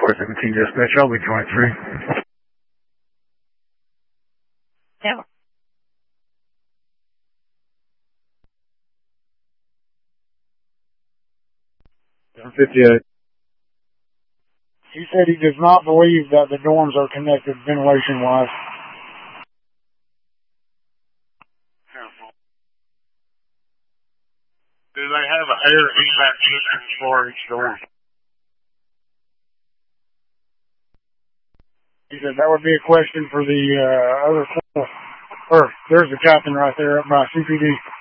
417 dispatch, I'll be 23. Yeah. 58. He said he does not believe that the dorms are connected ventilation-wise. Do they have an air HVAC system for each dorm? He said that would be a question for the other, or there's the captain right there up by CPD.